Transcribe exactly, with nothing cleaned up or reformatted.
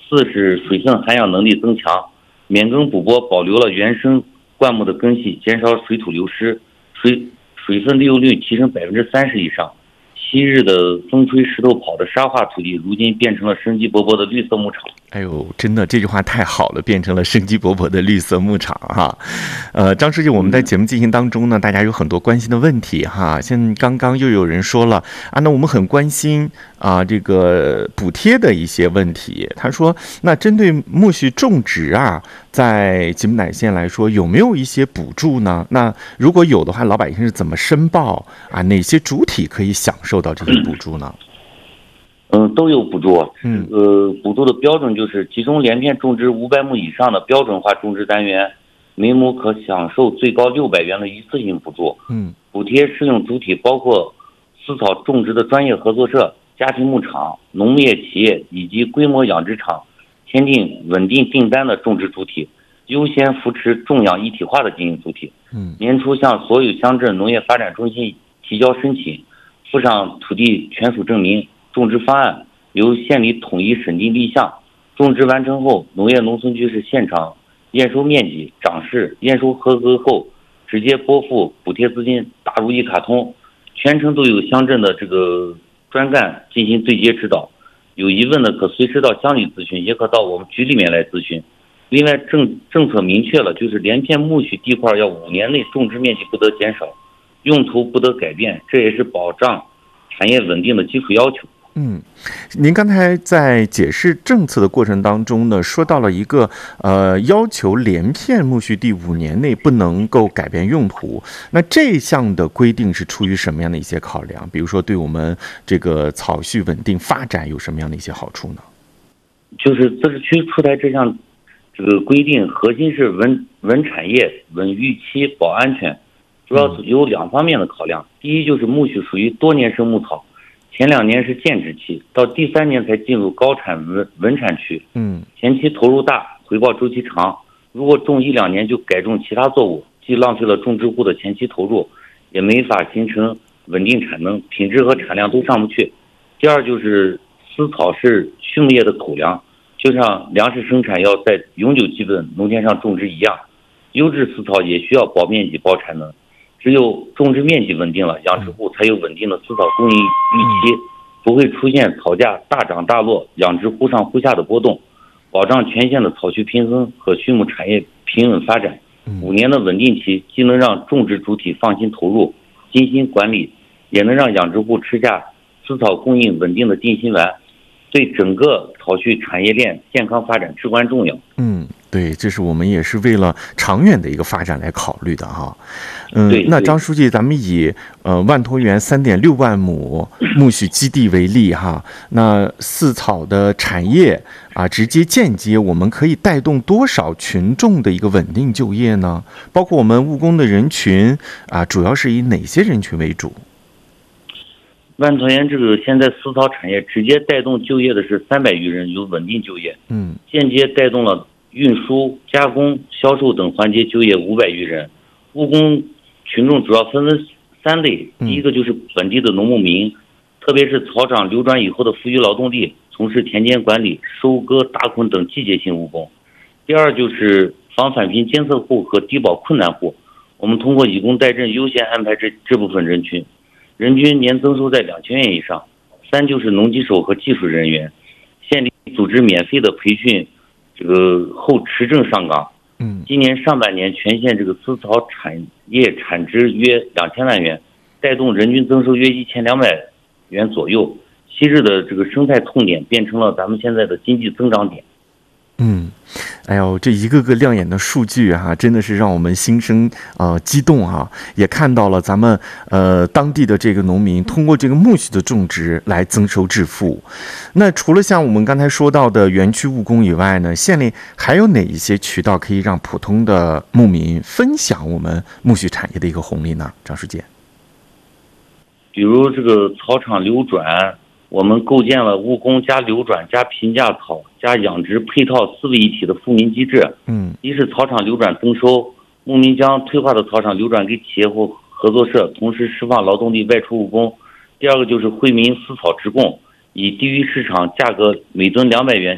四是水分含氧能力增强，免耕补播保留了原生灌木的根系，减少水土流失，水水分利用率提升百分之三十以上。昔日的风吹石头跑的沙化土地，如今变成了生机勃勃的绿色牧场。 哎呦，真的这句话太好了，变成了生机勃勃的绿色牧场哈。呃，张书记，我们在节目进行当中呢，大家有很多关心的问题哈。像刚刚又有人说了啊，那我们很关心啊这个补贴的一些问题。他说，那针对苜蓿种植啊，在吉木乃县来说，有没有一些补助呢？那如果有的话，老百姓是怎么申报啊？哪些主体可以享受到这些补助呢？ 嗯，都有补助。 嗯， 呃，补助的标准就是集中连片种植五百亩以上的标准化种植单元，每亩可享受最高六百元的一次性补助。 嗯， 补贴适用主体包括丝草种植的专业合作社、家庭牧场、农业企业以及规模养殖场签订稳定订单的种植主体，优先扶持种养一体化的经营主体。 嗯， 年初向所有乡镇农业发展中心提交申请，附上土地权属证明。种植方案由县里统一审定立项，种植完成后，农业农村局是现场验收面积、长势，验收合格后直接拨付补贴资金，打入一卡通，全程都有乡镇的这个专干进行对接指导。有疑问的可随时到乡里咨询，也可到我们局里面来咨询。另外政政策明确了，就是连片苜蓿地块要五年内种植面积不得减少，用途不得改变，这也是保障产业稳定的基础要求。 嗯，您刚才在解释政策的过程当中呢，说到了一个呃要求连片苜蓿地五年内不能够改变用途。那这项的规定是出于什么样的一些考量？比如说对我们这个草畜稳定发展有什么样的一些好处呢？ 就是自治区出台这项这个规定，核心是稳稳产业、稳预期、保安全，主要有两方面的考量。第一就是苜蓿属于多年生牧草。前两年是建植期，到第三年才进入高产稳稳产区。 嗯， 前期投入大，回报周期长。如果种一两年就改种其他作物，既浪费了种植户的前期投入，也没法形成稳定产能，品质和产量都上不去。第二就是丝草是畜牧业的口粮，就像粮食生产要在永久基本农田上种植一样，优质丝草也需要保面积、保产能。只有种植面积稳定了，养殖户才有稳定的丝草供应预期，不会出现草价大涨大落、养殖忽上忽下的波动，保障全县的草畜平衡和畜牧产业平稳发展。五年的稳定期，既能让种植主体放心投入、精心管理，也能让养殖户吃下丝草供应稳定的定心丸，对整个草畜产业链健康发展至关重要。 嗯，对，这是我们也是为了长远的一个发展来考虑的哈。嗯，那张书记，咱们以呃万托园三点六万亩苜蓿基地为例哈，那饲草的产业啊，直接间接我们可以带动多少群众的一个稳定就业呢？包括我们务工的人群啊，主要是以哪些人群为主？ 万托园这个现在丝草产业直接带动就业的是三百余人，有稳定就业。 嗯， 间接带动了运输、加工、销售等环节就业五百余人。务工群众主要分为三类，第一个就是本地的农牧民，特别是草场流转以后的富余劳动力，从事田间管理、收割、打捆等季节性务工。第二就是防返贫监测户和低保困难户，我们通过以工代赈优先安排这这部分人群，人均年增收在两千元以上。三就是农机手和技术人员，县里组织免费的培训，这个后持证上岗。 嗯， 今年上半年全县这个丝草产业产值约两千万元，带动人均增收约一千两百元左右。昔日的这个生态痛点变成了咱们现在的经济增长点。 嗯，哎呦，这一个个亮眼的数据哈、啊，真的是让我们心生呃激动哈、啊！也看到了咱们呃当地的这个农民通过这个苜蓿的种植来增收致富。那除了像我们刚才说到的园区务工以外呢，县里还有哪一些渠道可以让普通的牧民分享我们苜蓿产业的一个红利呢？张书记， 比如这个草场流转。我们构建了务工加流转加平价草加养殖配套四位一体的富民机制。 嗯， 一是草场流转增收，牧民将退化的草场流转给企业或合作社，同时释放劳动力外出务工。第二个就是惠民丝草直供，以低于市场价格每吨两百元